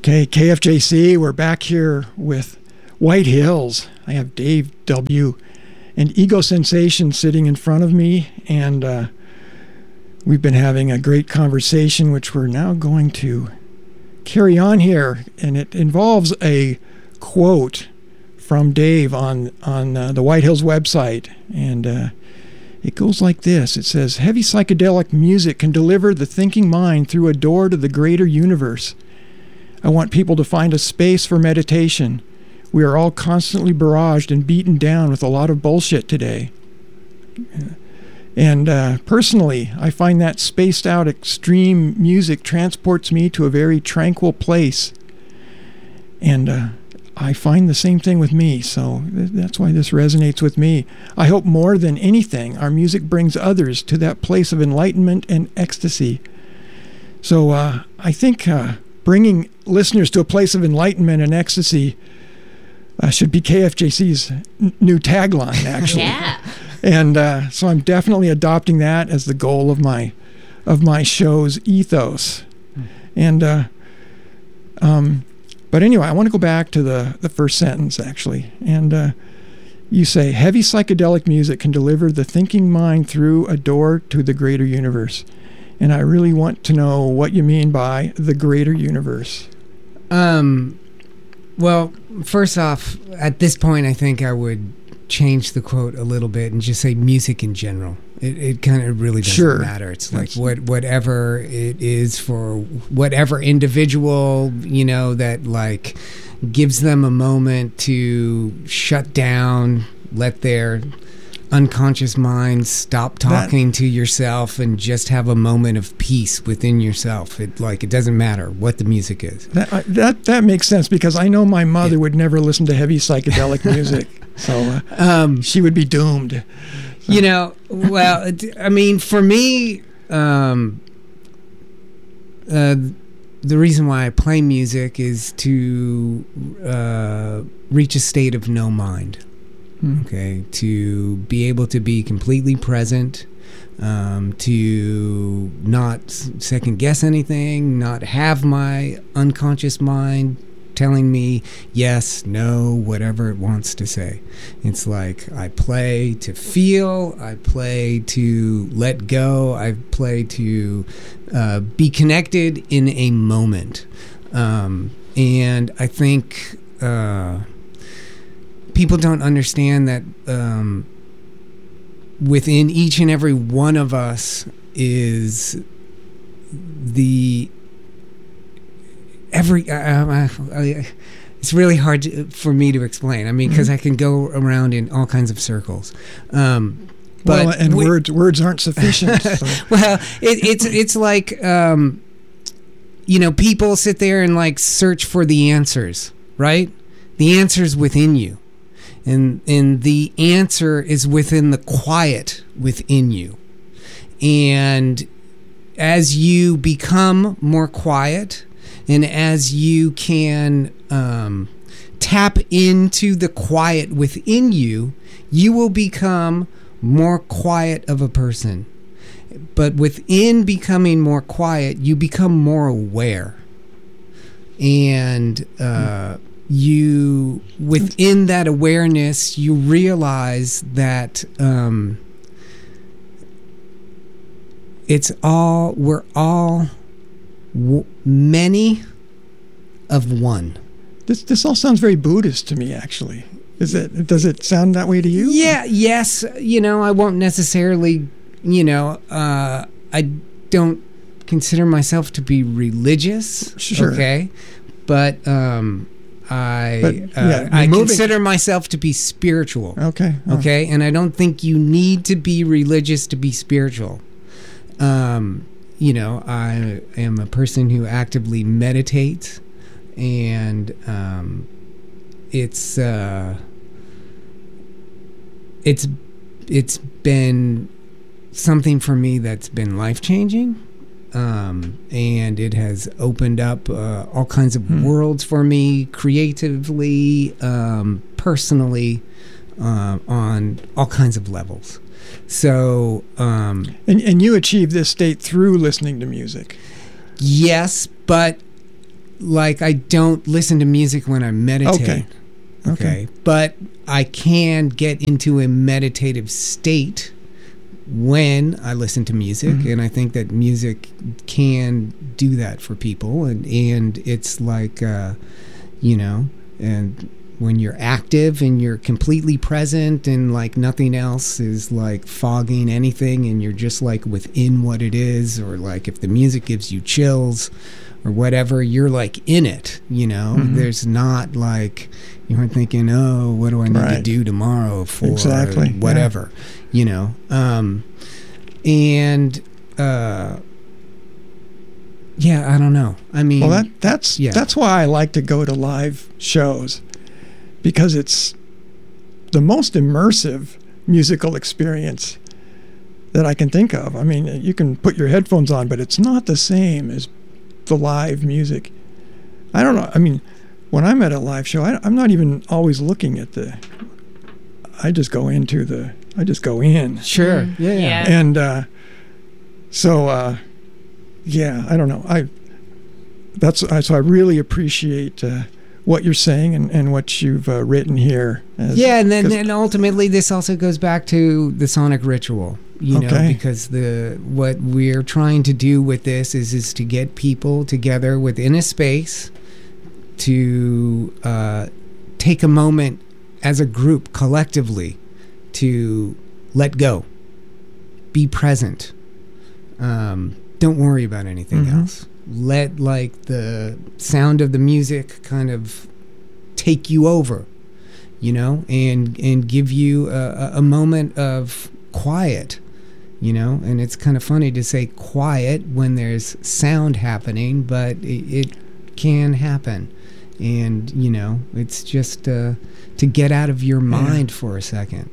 Okay, KFJC, we're back here with White Hills. I have Dave W. and Ego Sensation sitting in front of me, and we've been having a great conversation, which we're now going to carry on here, and it involves a quote from Dave on the White Hills website, and it goes like this. It says, "Heavy psychedelic music can deliver the thinking mind through a door to the greater universe. I want people to find a space for meditation. We are all constantly barraged and beaten down with a lot of bullshit today." And personally, I find that spaced out extreme music transports me to a very tranquil place. And I find the same thing with me, so that's why this resonates with me. I hope more than anything, our music brings others to that place of enlightenment and ecstasy. So I think bringing listeners to a place of enlightenment and ecstasy should be KFJC's new tagline, actually. Yeah. And so I'm definitely adopting that as the goal of my show's ethos. And but anyway, I want to go back to the first sentence, actually. And you say, "Heavy psychedelic music can deliver the thinking mind through a door to the greater universe." And I really want to know what you mean by the greater universe. Well, first off, at this point, I think I would change the quote a little bit and just say music in general. It kind of really doesn't matter. It's like whatever it is for whatever individual, that like gives them a moment to shut down, let their unconscious mind stop talking to yourself and just have a moment of peace within yourself. It doesn't matter what the music is. That makes sense, because I know my mother would never listen to heavy psychedelic music, so she would be doomed. So. Well, I mean, for me, the reason why I play music is to reach a state of no mind. Okay, to be able to be completely present, to not second guess anything, not have my unconscious mind telling me yes, no, whatever it wants to say. It's like I play to feel, I play to let go, I play to be connected in a moment. And I think people don't understand that within each and every one of us is it's really hard for me to explain. I mean, because I can go around in all kinds of circles. But words aren't sufficient. So. Well, it's like people sit there and like search for the answers, right? The answer's within you. And the answer is within the quiet within you. And as you become more quiet, and as you can tap into the quiet within you, you will become more quiet of a person. But within becoming more quiet, you become more aware. And you, within that awareness, you realize that we're all many of one. This all sounds very Buddhist to me, actually. Does it sound that way to you? Yeah, yes. I won't necessarily, I don't consider myself to be religious. Sure. Okay. But I consider myself to be spiritual. Okay. Okay. And I don't think you need to be religious to be spiritual. I am a person who actively meditates, and it's been something for me that's been life-changing. And it has opened up all kinds of worlds for me, creatively, personally, on all kinds of levels. So, and you achieve this state through listening to music. Yes, but like I don't listen to music when I meditate. Okay. But I can get into a meditative state when I listen to music, and I think that music can do that for people, and it's like you know, and when you're active and you're completely present and like nothing else is like fogging anything, and you're just like within what it is, or like if the music gives you chills or whatever, you're like in it, you know. There's not like you aren't thinking, oh, what do I need to do tomorrow for whatever, you know. Yeah, I don't know. I mean, well, that's why I like to go to live shows, because it's the most immersive musical experience that I can think of. I mean, you can put your headphones on, but it's not the same as the live music. I don't know. I mean, when I'm at a live show, I'm not even always looking at I just go in. Sure. Yeah. And so yeah, I don't know. So I really appreciate what you're saying and what you've written here. And then ultimately this also goes back to the sonic ritual, you know, because what we're trying to do with this is to get people together within a space to take a moment as a group collectively to let go, be present, don't worry about anything else. Let like the sound of the music kind of take you over, you know, and give you a moment of quiet, you know. And it's kind of funny to say quiet when there's sound happening, but it can happen. And, you know, it's just to get out of your mind for a second.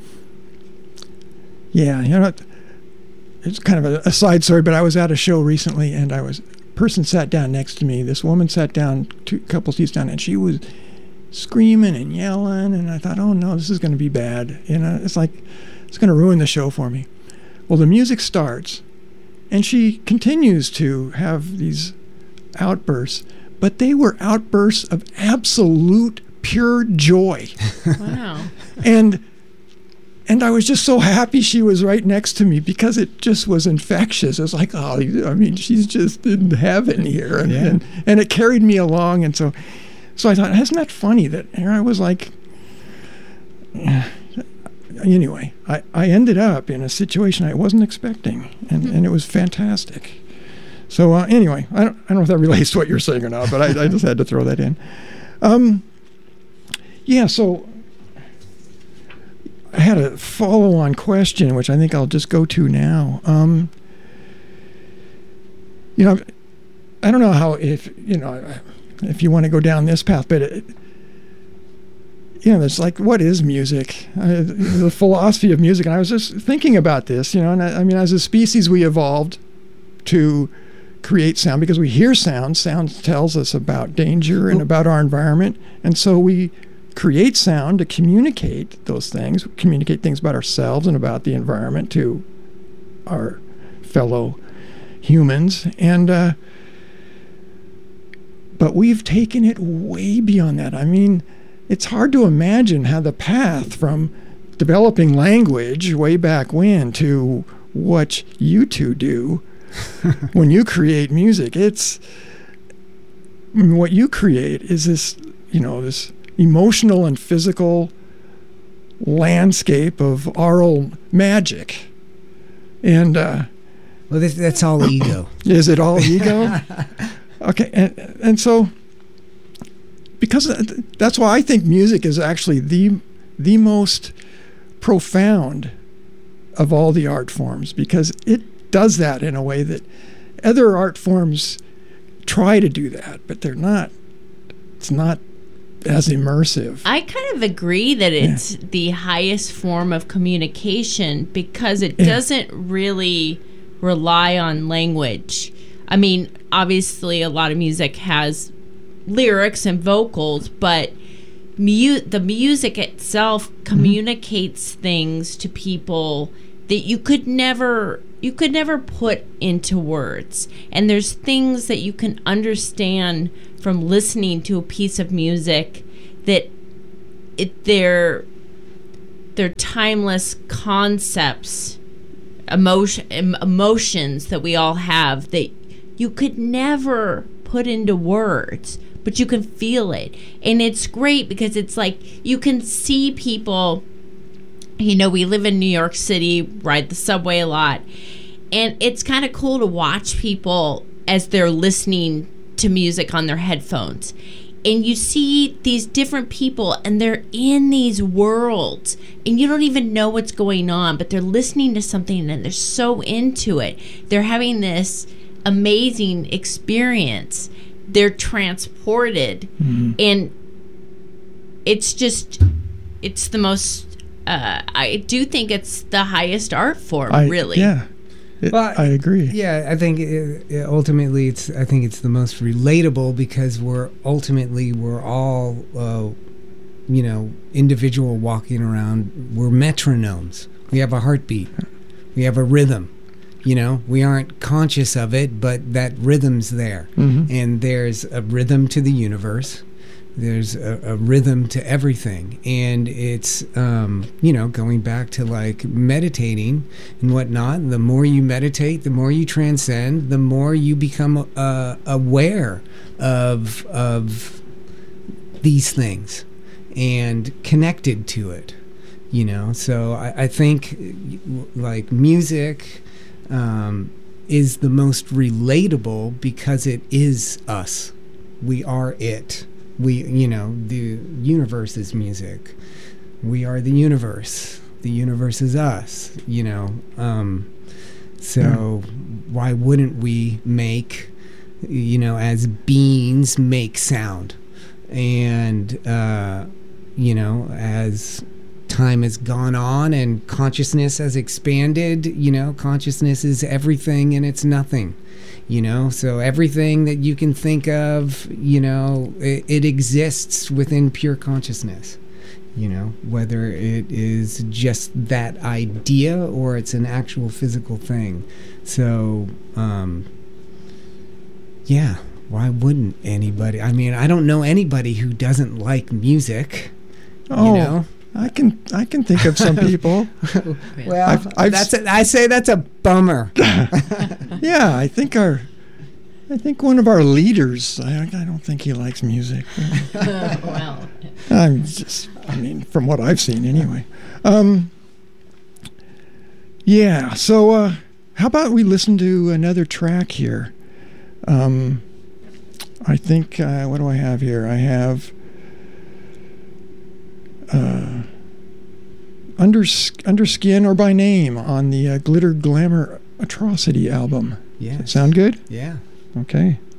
Yeah, you know, it's kind of a side story, but I was at a show recently, and person sat down next to me. This woman sat down a couple seats down, and she was screaming and yelling, and I thought, oh no, this is going to be bad. You know, it's like it's going to ruin the show for me. Well, the music starts, and she continues to have these outbursts, but they were outbursts of absolute pure joy. Wow. And I was just so happy she was right next to me, because it just was infectious. It was like, oh, I mean, she's just in heaven here. And it carried me along. And so I thought, isn't that funny that here I was like, anyway, I ended up in a situation I wasn't expecting, and it was fantastic. So anyway, I don't know if that relates to what you're saying or not, but I just had to throw that in. So I had a follow-on question, which I think I'll just go to now. You know, I don't know if you want to go down this path, but it's like, what is music? The philosophy of music. And I was just thinking about this, you know, and I mean, as a species, we evolved to create sound because we hear sound. Sound tells us about danger and about our environment, and so we create sound to communicate those things, communicate things about ourselves and about the environment to our fellow humans. And but we've taken it way beyond that. I mean, it's hard to imagine how the path from developing language way back when to what you two do when you create music. What you create is this, you know, this emotional and physical landscape of aural magic. And well, that's all ego. Is it all ego? Okay, and so because that's why I think music is actually the most profound of all the art forms, because it does that in a way that other art forms try to do that, but they're not. It's not as immersive. I kind of agree that it's the highest form of communication, because it doesn't really rely on language. I mean, obviously a lot of music has lyrics and vocals, but the music itself communicates things to people that you could never you could never put into words. And there's things that you can understand from listening to a piece of music that they're timeless concepts, emotions that we all have that you could never put into words, but you can feel it. And it's great because it's like you can see people, you know, we live in New York City, ride the subway a lot, and it's kind of cool to watch people as they're listening to music on their headphones. And you see these different people and they're in these worlds and you don't even know what's going on, but they're listening to something and they're so into it. They're having this amazing experience. They're transported. And it's the most, I do think it's the highest art form, really. Yeah. I agree. Yeah, I think ultimately it's the most relatable because we're all individual walking around. We're metronomes. We have a heartbeat. We have a rhythm. You know, we aren't conscious of it, but that rhythm's there. And there's a rhythm to the universe. There's a rhythm to everything. And it's, going back to like meditating and whatnot. The more you meditate, the more you transcend, the more you become aware of these things and connected to it, you know. So I think like music is the most relatable because it is us. We are it. The universe is music. We are the universe. The universe is us, So why wouldn't we make, as beings, make sound? And, as time has gone on and consciousness has expanded, consciousness is everything and it's nothing. So everything that you can think of, it exists within pure consciousness, whether it is just that idea or it's an actual physical thing. So, why wouldn't anybody? I mean, I don't know anybody who doesn't like music, I can think of some people. Well, I say that's a bummer. Yeah, I think one of our leaders. I don't think he likes music. Well, from what I've seen anyway. Yeah. So, how about we listen to another track here? I think. What do I have here? I have. Under Skin or By Name on the Glitter Glamour Atrocity album. Yeah. Does that sound good? Yeah. Okay.